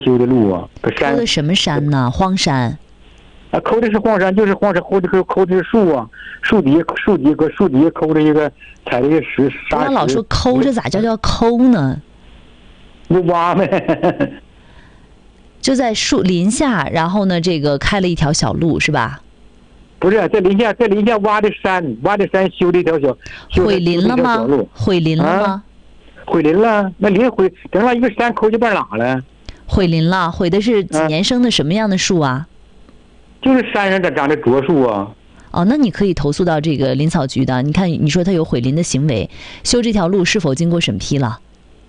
修的路啊，搁山。 抠的什么山呢？荒山。 啊，抠的是荒山，就是荒山，抠的是树啊，树底下抠的一个踩的一个石沙石。 不要老说抠，这咋叫抠呢？ 那挖呗。 就在树林下，然后呢，这个开了一条小路，是吧？ 不是，在林下挖的山修的一条毁林了吗？毁林了吗？ 毁林了，那林毁，整了一个山抠就半拉了。 毁林了，毁的是几年生的什么样的树啊？ 就是山上长的柞树啊。 哦，那你可以投诉到这个林草局的。你看，你说他有毁林的行为，修这条路是否经过审批了？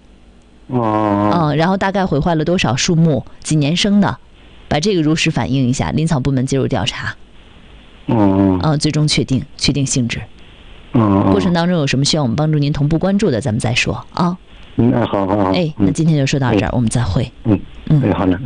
然后大概毁坏了多少树木，几年生的，把这个如实反映一下，林草部门介入调查。最终确定性质。过程当中有什么需要我们帮助您同步关注的，咱们再说啊。 好。 那今天就说到这儿，我们再会。 好的。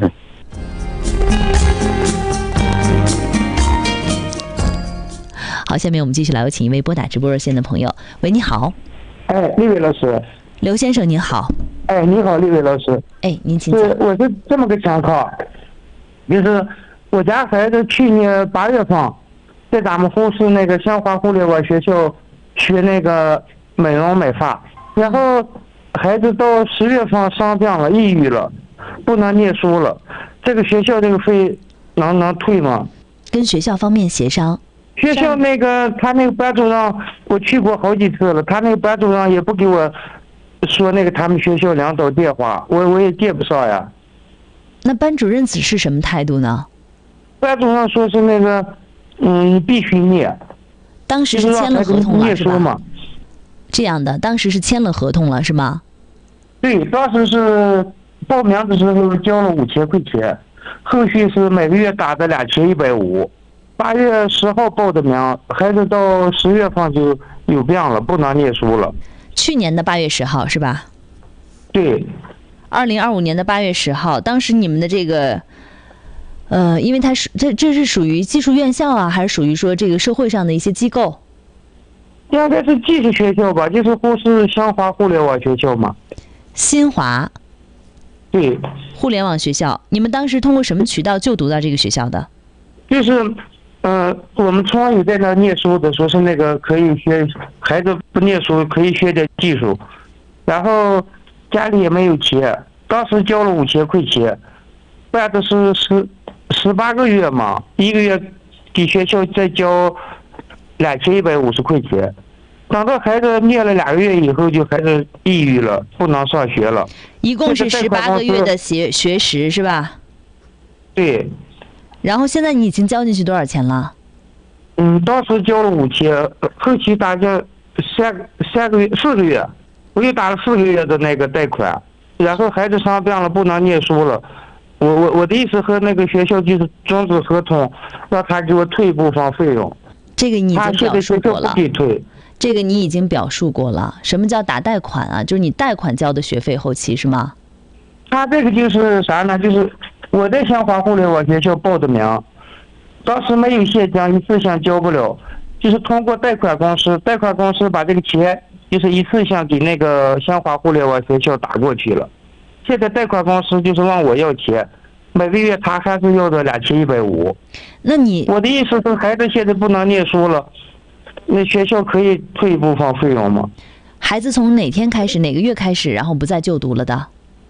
好，下面我们继续来有请一位拨打直播热线的朋友。喂，你好。 丽伟老师。 刘先生您好。 你好，丽伟老师。 您请讲。 我是这么个情况，就是我家孩子去年8月份在咱们呼市那个香华互联网学校学那个美容美发，然后孩子到10月份生病了，抑郁了，不能念书了。这个学校这个费能退吗？ 跟学校方面协商。 学校那个他那个班主任，我去过好几次了，他那个班主任也不给我说那个他们学校领导电话，我也接不上呀。 那班主任是什么态度呢？ 班主任说是那个必须念。 当时是签了合同了是吧？这样的，当时是签了合同了是吗？ 对，当时是报名的时候交了5000块钱，后续是每个月打的2150。8月10号报的名，孩子到10月份就有病了，不能念书了。 去年的8月10号是吧？ 对。 2025年的8月10号，当时你们的这个，因为这是属于技术院校啊，还是属于说这个社会上的一些机构？ 应该是技术学校吧，就是呼市香华互联网学校嘛。 新华。 对。 互联网学校，你们当时通过什么渠道就读到这个学校的？ 就是。我们村里在那念书的，说是那个可以学，孩子不念书可以学点技术，然后家里也没有钱，当时交了5000块钱，办的是18个月嘛，一个月给学校再交2150块钱，等到孩子念了2个月以后，就孩子抑郁了，不能上学了。 一共是18个月的学时是吧？ 对。 然后现在你已经交进去多少钱了？ 当时交了5000，后期打交4个月，我又打了4个月的那个贷款，然后孩子生病了，不能念书了。我的意思和那个学校就是终止合同，让他给我退一部分费用。 这个你已经表述过了。 他现在学校不给退。 这个你已经表述过了。什么叫打贷款啊？就是你贷款交的学费后期是吗？ 他这个就是啥呢？就是我在香华互联网学校报的名，当时没有现金，一次性交不了，就是通过贷款公司把这个钱就是一次性给那个香华互联网学校打过去了。现在贷款公司就是问我要钱，每个月他还是要的2150。 那我的意思是，孩子现在不能念书了，那学校可以退一部分费用吗？ 孩子从哪天开始，哪个月开始，然后不再就读了的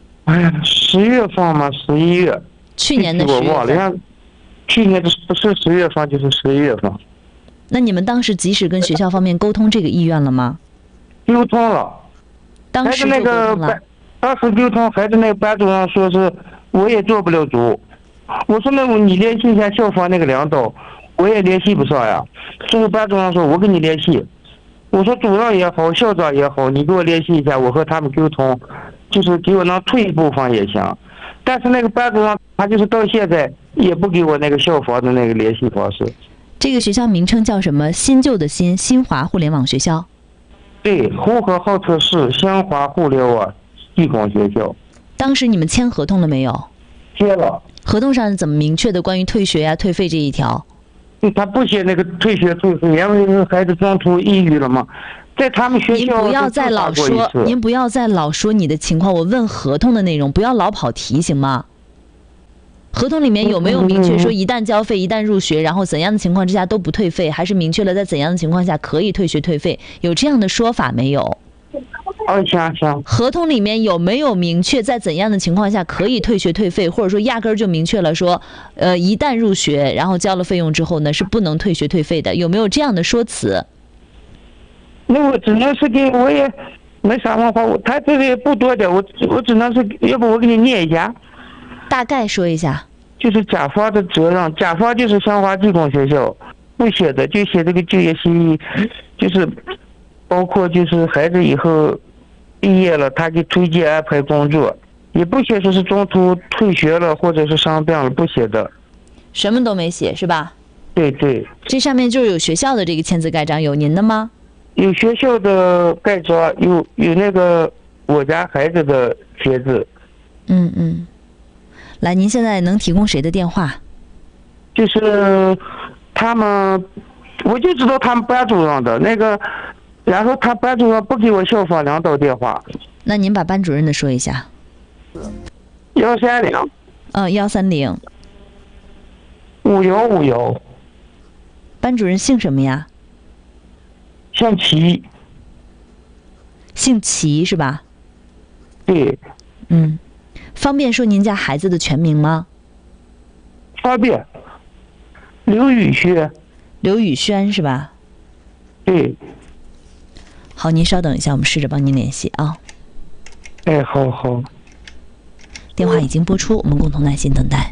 ？10月份嘛，11月。 去年的10月份。 我忘了，去年的不是10月份就是11月份。 那你们当时及时跟学校方面沟通这个意愿了吗？ 沟通了。 当时就沟通了。 当时沟通，孩子那个班主任说是我也做不了主。我说那你联系一下校方那个领导，我也联系不上呀。最后班主任说我跟你联系。我说主任也好，校长也好，你给我联系一下，我和他们沟通，就是给我能退一部分也行。但是那个班主任他就是到现在也不给我那个校方的那个联系方式。 这个学校名称叫什么？新旧的新，新华互联网学校。 对，呼和浩特市香华互联网技工学校。 当时你们签合同了没有？ 签了。 合同上是怎么明确的关于退学呀、退费这一条？ 他不写那个退学退费，因为孩子中途抑郁了嘛。在他们学校， 您不要再老说你的情况，我问合同的内容，不要老跑题行吗？ 合同里面有没有明确说一旦交费、一旦入学，然后怎样的情况之下都不退费，还是明确了在怎样的情况下可以退学退费？有这样的说法没有？ 行。 合同里面有没有明确在怎样的情况下可以退学退费，或者说压根儿就明确了说，一旦入学，然后交了费用之后呢，是不能退学退费的？有没有这样的说辞？ 那我只能是我也没啥办法，他这个也不多的，我只能是，要不我给你念一下， 大概说一下。 就是甲方的责任，甲方就是香华技工学校，不写的就写这个就业协议，就是包括就是孩子以后毕业了，他给推荐安排工作，也不写说是中途退学了或者是生病了，不写的， 什么都没写是吧？ 对。这上面就是有学校的这个签字盖章，有您的吗？ 有学校的盖章，有那个我家孩子的写字。 来，您现在能提供谁的电话？ 就是他们，我就知道他们班主任的那个，然后他班主任不给我校方领导电话。 那您把班主任的说一下。 130。 130。 5151。 班主任姓什么呀？ 姓齐。 姓齐是吧？ 对。 方便说您家孩子的全名吗？ 方便。刘宇轩。 刘宇轩是吧？ 对。 好，您稍等一下，我们试着帮您联系啊。 好。 电话已经拨出，我们共同耐心等待。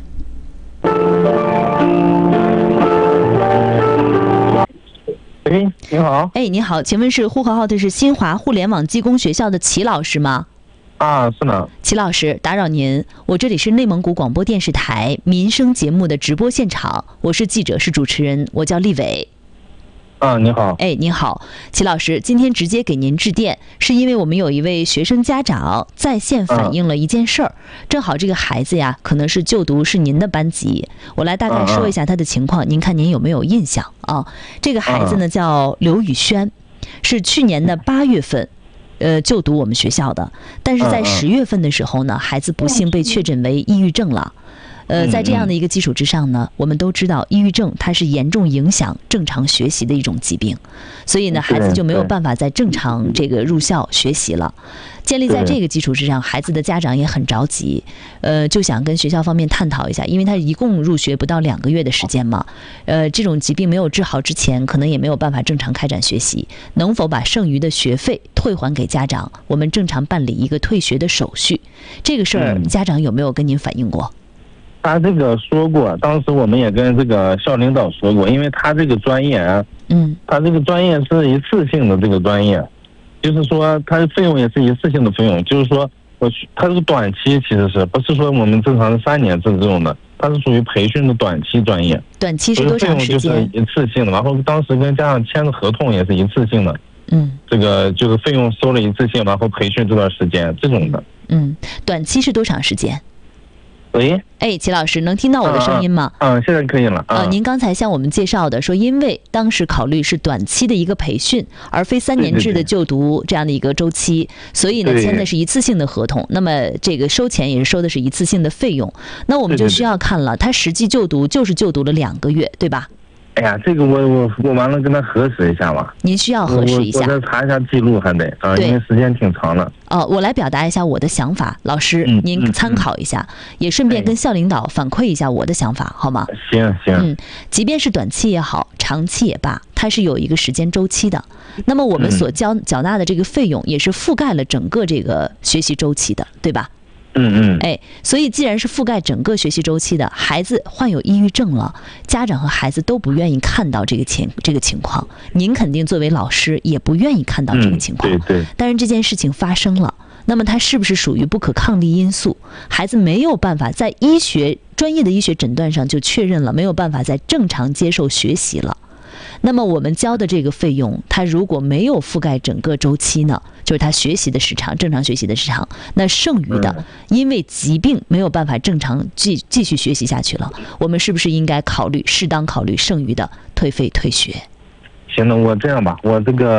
你好。 你好，请问是呼和浩特市新华互联网技工学校的齐老师吗？ 是呢。 齐老师，打扰您，我这里是内蒙古广播电视台民生节目的直播现场，我是记者，是主持人，我叫丽伟。 你好。 你好，齐老师，今天直接给您致电，是因为我们有一位学生家长在线反映了一件事儿，正好这个孩子呀，可能是就读是您的班级，我来大概说一下他的情况，您看您有没有印象啊？这个孩子呢叫刘宇轩，是去年的8月份。就读我们学校的，但是在10月份的时候呢，孩子不幸被确诊为抑郁症了。在这样的一个基础之上呢，我们都知道抑郁症它是严重影响正常学习的一种疾病，所以呢，孩子就没有办法在正常这个入校学习了。建立在这个基础之上，孩子的家长也很着急，就想跟学校方面探讨一下，因为他一共入学不到2个月的时间嘛，这种疾病没有治好之前，可能也没有办法正常开展学习，能否把剩余的学费退还给家长，我们正常办理一个退学的手续？这个事儿，家长有没有跟您反映过？ 他这个说过，当时我们也跟这个校领导说过，因为他这个专业他这个专业是一次性的这个专业。就是说，它的费用也是一次性的费用，就是说，它这个短期其实不是说我们正常是3年制这种的，它是属于培训的短期专业。 短期是多长时间？ 就是一次性的，然后当时跟家长签的合同也是一次性的。这个就是费用收了一次性，然后培训这段时间这种的。 短期是多长时间？ 喂， 齐老师，能听到我的声音吗？ 现在可以了。 您刚才向我们介绍的说，因为当时考虑是短期的一个培训，而非3年制的就读这样的一个周期，所以呢，签的是一次性的合同。那么这个收钱也是收的是一次性的费用。那我们就需要看了，他实际就读就是就读了2个月，对吧？ 这个我完了跟他核实一下吧。 您需要核实一下。 我再查一下记录还得因为时间挺长的。 我来表达一下我的想法，老师您参考一下，也顺便跟校领导反馈一下我的想法，好吗？ 行。 即便是短期也好，长期也罢，它是有一个时间周期的。那么我们所缴纳的这个费用也是覆盖了整个这个学习周期的，对吧？所以既然是覆盖整个学习周期的，孩子患有抑郁症了，家长和孩子都不愿意看到这个情况，您肯定作为老师也不愿意看到这个情况。 对。 但是这件事情发生了，那么它是不是属于不可抗力因素？孩子没有办法在专业的医学诊断上就确认了，没有办法再正常接受学习了。那么我们交的这个费用，它如果没有覆盖整个周期呢，就是他学习的时长，正常学习的时长，那剩余的因为疾病没有办法正常继续学习下去了，我们是不是应该适当考虑剩余的退费退学？ 行，那我这样吧，我这个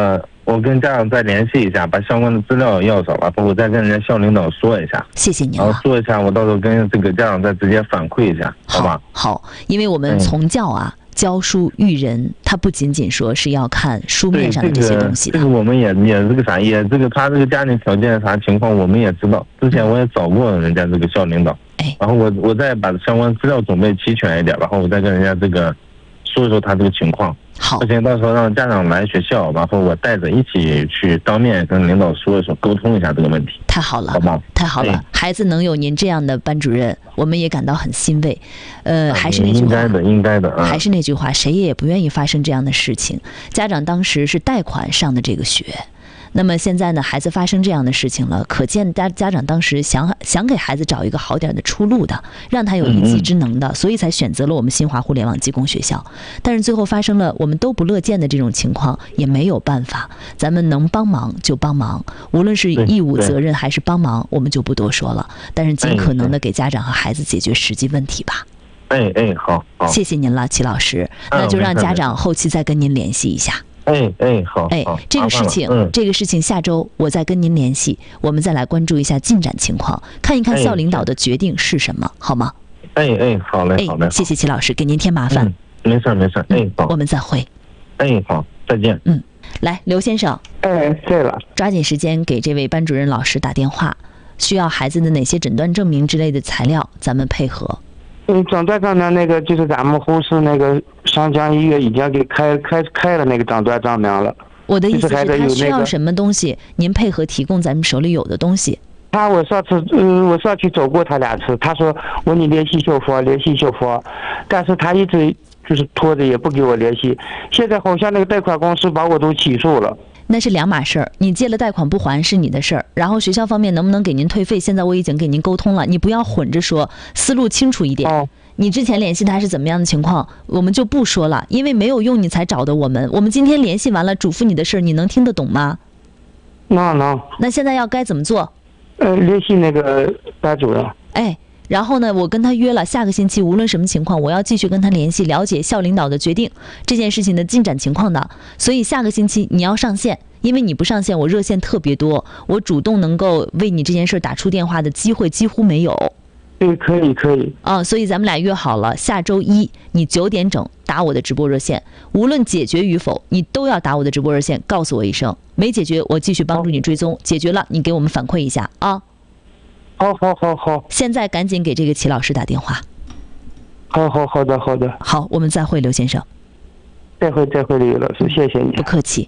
我跟家长再联系一下，把相关的资料要上，然后我再跟人家校领导说一下。 谢谢您了。然后说一下，我到时候跟这个家长再直接反馈一下，好吧？ 好，因为我们从教啊。教书育人，他不仅仅说是要看书面上的这些东西的。 这个我们也这个啥，也这个他这个家庭条件啥情况，我们也知道。之前我也找过人家这个校领导，然后我再把相关资料准备齐全一点，然后我再跟人家这个说一说他这个情况。 好， 而且到时候让家长来学校，然后我带着一起去当面跟领导说一说，沟通一下这个问题。 太好了， 好吗？ 太好了，孩子能有您这样的班主任，我们也感到很欣慰。还是那句话， 应该的， 还是那句话，谁也不愿意发生这样的事情。家长当时是贷款上的这个学。那么现在呢，孩子发生这样的事情了，可见家长当时想给孩子找一个好点的出路的，让他有一技之能的，所以才选择了我们新华互联网技工学校。但是最后发生了我们都不乐见的这种情况，也没有办法，咱们能帮忙就帮忙，无论是义务责任还是帮忙，我们就不多说了。但是尽可能的给家长和孩子解决实际问题吧。 好， 谢谢您了，齐老师，那就让家长后期再跟您联系一下。 好。 这个事情下周我再跟您联系，我们再来关注一下进展情况，看一看校领导的决定是什么，好吗？ 好嘞。 谢谢齐老师，给您添麻烦。 没事。好， 我们再会。 好，再见。 来，刘先生。 对了， 抓紧时间给这位班主任老师打电话，需要孩子的哪些诊断证明之类的材料，咱们配合。 诊断证明那个就是咱们护士那个上江医院已经给开了那个诊断证明了。 我的意思是，他需要什么东西，您配合提供咱们手里有的东西。 我上去走过他2次，他说你联系校方，但是他一直就是拖着也不给我联系。现在好像那个贷款公司把我都起诉了。 那是两码事儿，你借了贷款不还是你的事儿，然后学校方面能不能给您退费，现在我已经给您沟通了，你不要混着说，思路清楚一点。你之前联系他是怎么样的情况，我们就不说了，因为没有用你才找的我们今天联系完了，嘱咐你的事儿，你能听得懂吗？ 能。 那现在要该怎么做？ 联系那个班主任。 然后呢，我跟他约了下个星期，无论什么情况，我要继续跟他联系，了解校领导的决定，这件事情的进展情况的。所以下个星期你要上线，因为你不上线，我热线特别多，我主动能够为你这件事打出电话的机会几乎没有。 可以。 所以咱们俩约好了，下周一你9点整打我的直播热线，无论解决与否，你都要打我的直播热线，告诉我一声。没解决，我继续帮助你追踪；解决了，你给我们反馈一下啊。 好。 现在赶紧给这个齐老师打电话。 好的。 好，我们再会，刘先生。 再会，李老师，谢谢你。 不客气。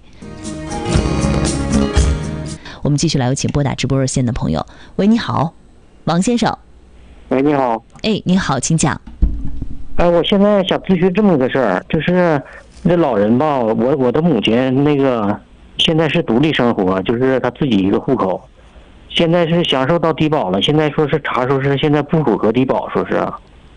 我们继续来有请拨打直播热线的朋友。喂，你好，王先生。 喂，你好。 你好，请讲。 我现在想咨询这么个事儿，就是这老人吧，我的母亲那个现在是独立生活，就是她自己一个户口。现在是享受到低保了，现在说是查说是现在不符合低保，说是。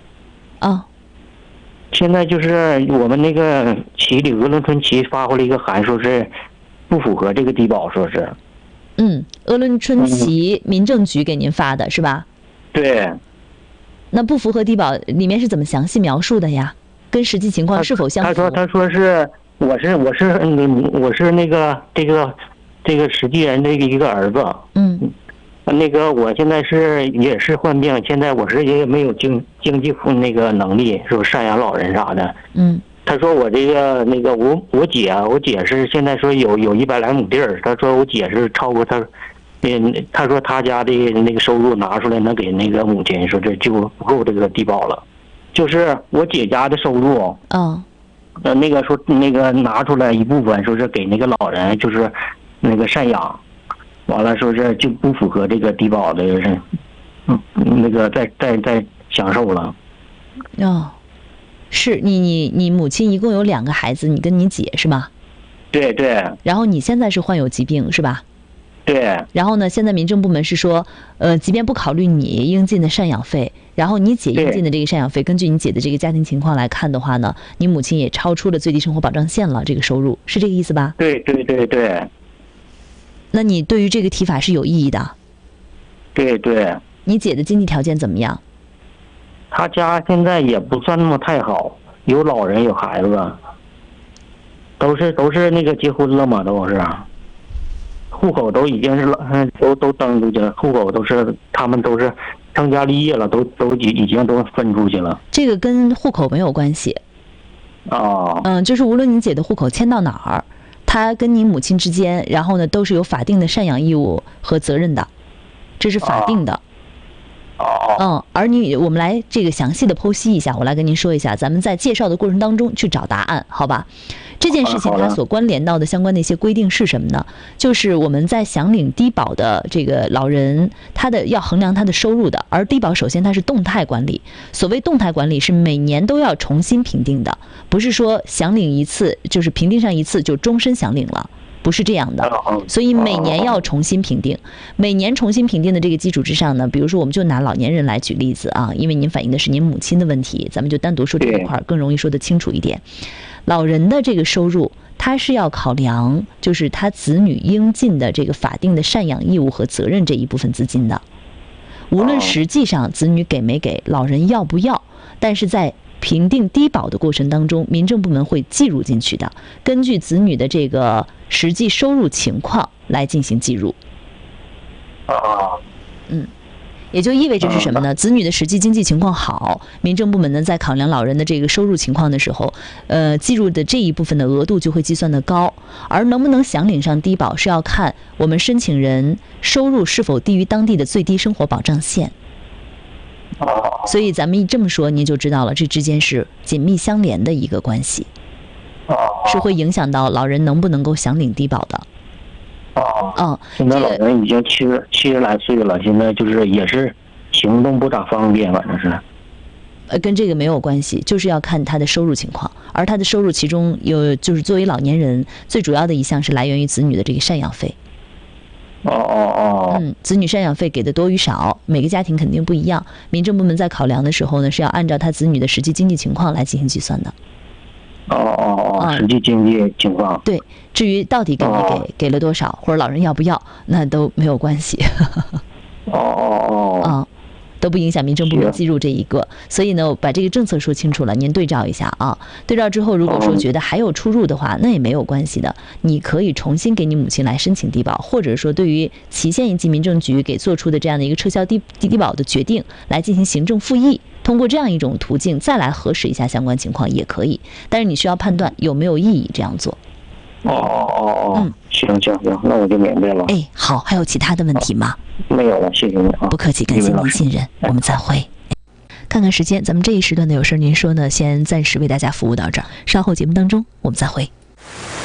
现在就是我们那个旗里鄂伦春旗发回来一个函，说是不符合这个低保，说是。 鄂伦春旗民政局给您发的是吧？ 对。 那不符合低保里面是怎么详细描述的呀？跟实际情况是否相符？ 他说是我是那个这个实际人的一个儿子。那个我现在也是患病，现在我也没有经济那个能力，说赡养老人啥的。他说我这个那个我姐是现在说有100来亩地儿，他说我姐是超过他。他说他家的那个收入拿出来能给那个母亲，说这就不够这个低保了。就是我姐家的收入，那个说那个拿出来一部分，说是给那个老人，就是那个赡养，完了说是就不符合这个低保的，那个在享受了。 是你母亲一共有2个孩子，你跟你姐是吗？ 对。 然后你现在是患有疾病是吧？ 对。 然后呢，现在民政部门是说，即便不考虑你应尽的赡养费，然后你姐应尽的这个赡养费，根据你姐的这个家庭情况来看的话呢，你母亲也超出了最低生活保障线了，这个收入是这个意思吧？ 对。 那你对于这个提法是有异议的？ 对。 你姐的经济条件怎么样？ 她家现在也不算那么太好，有老人有孩子，都是那个结婚了嘛，都是。 户口都已经是都登出去了，户口他们都是成家立业了，都已经都分出去了。 这个跟户口没有关系。就是无论你姐的户口迁到哪儿，她跟你母亲之间，然后呢都是有法定的赡养义务和责任的，这是法定的。而我们来这个详细的剖析一下，我来跟您说一下，咱们在介绍的过程当中去找答案，好吧？这件事情它所关联到的相关的一些规定是什么呢？就是我们在享领低保的这个老人，他的要衡量他的收入的，而低保首先它是动态管理，所谓动态管理是每年都要重新评定的，不是说享领一次就是评定上一次就终身享领了。不是这样的，所以每年要重新评定。每年重新评定的这个基础之上呢，比如说我们就拿老年人来举例子啊，因为您反映的是您母亲的问题，咱们就单独说这一块更容易说得清楚一点。老人的这个收入，他是要考量就是他子女应尽的这个法定的赡养义务和责任这一部分资金的。无论实际上子女给没给，老人要不要，但是在评定低保的过程当中，民政部门会计入进去的，根据子女的这个实际收入情况来进行计入。也就意味着是什么呢？子女的实际经济情况好，民政部门呢在考量老人的这个收入情况的时候，计入的这一部分的额度就会计算的高，而能不能享领上低保是要看我们申请人收入是否低于当地的最低生活保障线。所以咱们一这么说，您就知道了，这之间是紧密相连的一个关系，是会影响到老人能不能够享领低保的。 现在老人已经七十来岁了，现在就是也是行动不咋方便，反正是。 跟这个没有关系，就是要看他的收入情况，而他的收入其中有就是作为老年人最主要的一项是来源于子女的这个赡养费。子女赡养费给的多与少，每个家庭肯定不一样。民政部门在考量的时候呢，是要按照他子女的实际经济情况来进行计算的。 实际经济情况。 对，至于到底给没给了多少，或者老人要不要，那都没有关系。都不影响民政部门计入这一个。所以呢，我把这个政策说清楚了，您对照一下啊。对照之后，如果说觉得还有出入的话，那也没有关系的，你可以重新给你母亲来申请低保，或者说对于祁县一级民政局给做出的这样的一个撤销低保的决定来进行行政复议，通过这样一种途径再来核实一下相关情况也可以，但是你需要判断有没有意义这样做。 行，那我就明白了。 好，还有其他的问题吗？ 没有了，谢谢你啊。 不客气，感谢您信任，我们再会。看看时间，咱们这一时段的有事您说呢，先暂时为大家服务到这儿，稍后节目当中我们再会。